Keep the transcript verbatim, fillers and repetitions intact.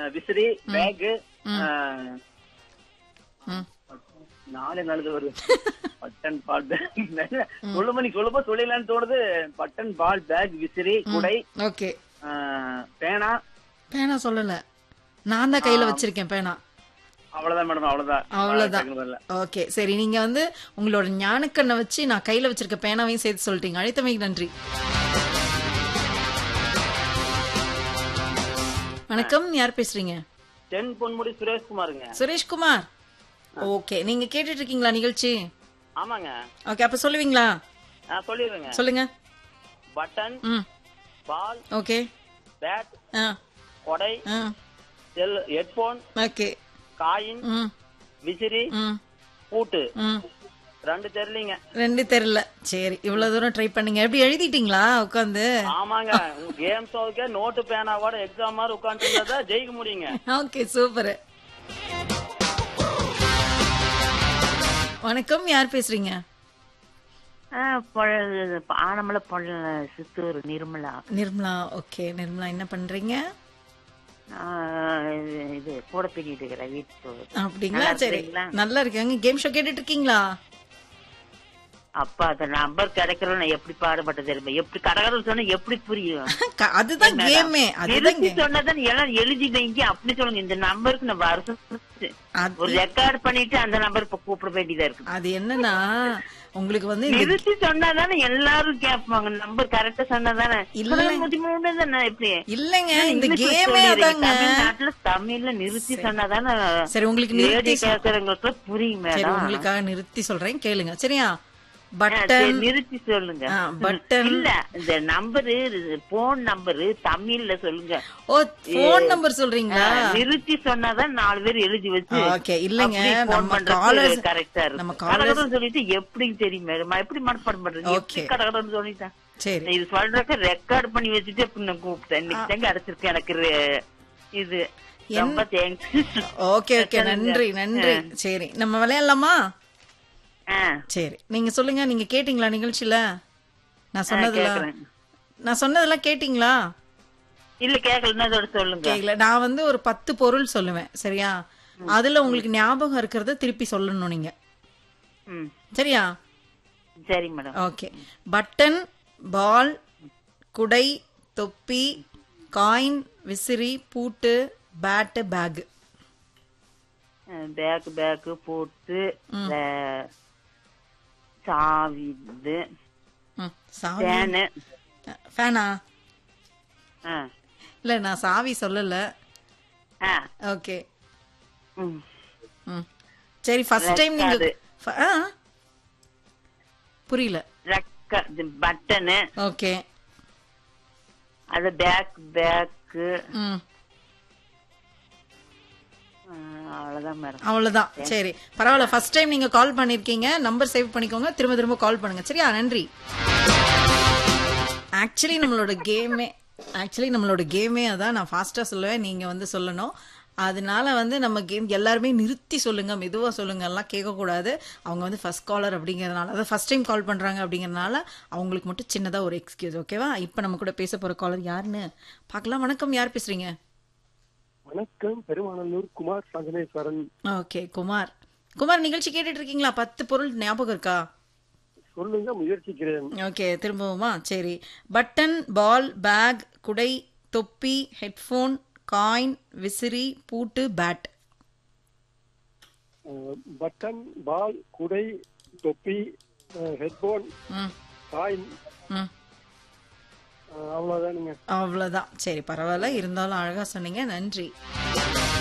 விசிறி, பேக், ம். ம். நாலு நாளுக்கு வருது. பட்டன் பால் பேக். சொல்லும் நீ சொல்லுப்போ சொல்லிடலான்னு தோணுது. பட்டன் பால் பேக், விசிறி, குடை, ஓகே. ஆ, பேனா. பேனா சொல்லல, நான் தான் கையில வச்சிருக்கேன் பேனா. அவ்வளவுதான் மேடம், அவ்வளவுதான் அவ்வளவுதான். டக்குனு வரல. ஓகே, சரி. நீங்க வந்து உங்களோட ஞானக்கண்ணை வச்சு நான் கையில வச்சிருக்க பேனாவையும் சேர்த்து சொல்லிட்டீங்க. அழைத்தமைக்கு நன்றி. வணக்கம், யார் பேசுறீங்க? தென் பொன்முடி சுரேஷ்குமாருங்க. சுரேஷ்குமார். ஓகே, நீங்க கேட்டுட்டு இருக்கீங்களா நிகழ்ச்சி? ஆமாங்க. ஓகே, அப்ப சொல்லுவீங்களா? நான் சொல்லிடுறேங்க. சொல்லுங்க. பட்டன், ம். பால், ஓகே. பேட், ஆ. கொடை, ஆ. செல், ஹெட்போன், ஓகே. காயின், ம். விசிறி, ம். பூட்டு. ம். ரெண்டு தெரியலீங்க. ரெண்டு தெரியல. சரி, இவ்வளவு தூரம் ட்ரை பண்ணீங்க. எப்படி எழுதிட்டீங்களா உட்காந்து? ஆமாங்க. கேம் ஷோவுக்கே நோட்டு பேனாவோட எக்ஸாம் மாதிரி உட்காந்துருந்தா ஜெயிக்க முடியுங்க. Okay, super. வணக்கம், யார் பேசுறீங்க? ஆனமலை பொள்ள சித்தூர் நிர்மலா. நிர்மலா. ஓகே, நிர்மலா என்ன பண்றீங்க? இது கூட பின்னிட்டு இருக்கிற வீட்டு. அப்படிங்களா? சரி, நல்லா இருக்காங்க. கேம் ஷோ கேட்டுட்டு இருக்கீங்களா? அப்பா அந்த நம்பர் கிடைக்கிறோம் எப்படி பாடுபட்ட தெரியுமா? எப்படி கடகடல் சொன்னா எப்படி புரியும்? அதுதான் கேமே. அதுதான் சொன்னதான் எல்லாம் எழுதி வைங்க அப்படி சொல்லுங்க. இந்த நம்பருக்கு நான் வருஷம் ஒரு ரெக்கார்ட் பண்ணிட்டு அந்த நம்பர் இப்ப கூப்பிட வேண்டியதா இருக்கு. அது என்னன்னா உங்களுக்கு வந்து நிறுத்தி சொன்னாதானே எல்லாரும் கேட்பாங்க. நம்பர் கரெக்டா சொன்னாதானே. எப்படி இல்லங்க, இந்த கேமே அதாங்க. தமிழ்நாட்டுல தமிழ்ல நிறுத்தி சொன்னாதானே. சரி, உங்களுக்கு நிறுத்தி கேட்கறவங்களுக்கு புரியும் மேடம். உங்களுக்காக நிறுத்தி சொல்றேன், கேளுங்க. சரியா? பட்டன் நிறுத்தி சொல்லுங்க. பட்டன் இல்ல, இந்த நம்பரு போன் நம்பரு தமிழ்ல சொல்லுங்க. ஓ, போன் நம்பர் சொல்றீங்களா? நிறுத்தி சொன்னாதான் நாலு பேர் எழுதி வச்சு. ஓகே, இல்லங்க, நம்ம காலர்ஸ் கரெக்டா இருக்கு. நம்ம காலர்ஸ் சொல்லிட்டு எப்படி தெரியும் மேடம்? எப்படி மனப்பாடம் பண்றீங்க? ஓகே, கடகடன்னு சொல்லிட்டேன். சரி, இது சொல்றக்க ரெக்கார்ட் பண்ணி வச்சுட்டு இப்ப நான் கூப்பிட்டேன். இன்னைக்கு தாங்க அடைச்சிருக்கேன் எனக்கு இது. ரொம்ப தேங்க்ஸ். ஓகே ஓகே, நன்றி நன்றி. சரி, நம்ம விளையாடலாமா? சரி, நீங்க சொல்லுங்க. நீங்க கேட்டீங்களா நிகழ்ச்சியில நான் சொன்னதெல்லாம்? நான் சொன்னதெல்லாம் கேட்டீங்களா? இல்ல, கேக்கல. சொல்லுங்க. கேக்கல. நான் வந்து ஒரு பத்து பொருள் சொல்லுவேன், சரியா? அதுல உங்களுக்கு ஞாபகம் இருக்கிறத திருப்பி சொல்லணும் நீங்க. சரியா? சரி மேடம். ஓகே. பட்டன், பால், குடை, தொப்பி, காயின், விசிறி, பூட்டு, பேட், பேக். பேக் பேக் பூட்டு, சாவி, ஃபேனு. ஃபேனா? இல்ல, நான் சாவி சொல்லல. ஓகே. சரி, ஃபர்ஸ்ட் டைம் நீங்க புரியல. பட்டனு. ஓகே. அது பேக் பேக். அவ்வளவுதான் மேடம். அவ்வளவுதான். சரி, பரவாயில்ல. ஃபர்ஸ்ட் டைம் நீங்க கால் பண்ணிருக்கீங்க. நம்பர் சேவ் பண்ணிக்கோங்க, திரும்ப திரும்ப கால் பண்ணுங்க. சரியா? நன்றி. ஆக்சுவலி நம்மளோட கேமே ஆக்சுவலி நம்மளோட கேமே அதான். நான் ஃபாஸ்டா சொல்லுவேன், நீங்க வந்து சொல்லணும். அதனால வந்து நம்ம கேம் எல்லாருமே நிறுத்தி சொல்லுங்க, மெதுவா சொல்லுங்க, எல்லாம் கேட்கக்கூடாது. அவங்க வந்து ஃபர்ஸ்ட் காலர் அப்படிங்கறதுனால, அதாவது ஃபர்ஸ்ட் டைம் கால் பண்றாங்க அப்படிங்கறதுனால அவங்களுக்கு மட்டும் சின்னதா ஒரு எக்ஸ்கியூஸ். ஓகேவா? இப்ப நம்ம கூட பேச போற காலர் யாருன்னு பார்க்கலாம். வணக்கம், யார் பேசுறீங்க? வணக்கம், பெருமாநல்லூர் குமார் சங்கமேஸ்வரன். ஓகே, குமார். குமார், நிகழ்ச்சி கேட்டுட்டு இருக்கீங்களா? பத்து பொருள் ஞாபகம் இருக்கா? சொல்லுங்க, முயற்சிக்கிறேன். ஓகே, திரும்பவுமா? சரி. பட்டன், பால், பேக், குடை, தொப்பி, ஹெட்போன், காயின், விசிறி, பூட்டு, பேட். பட்டன், பால், குடை, தொப்பி, ஹெட்போன், காயின். அவ்வளவுதானுங்க. அவ்வளவுதான். சரி, பரவாயில்ல. இருந்தாலும் அழகா சொன்னீங்க. நன்றி.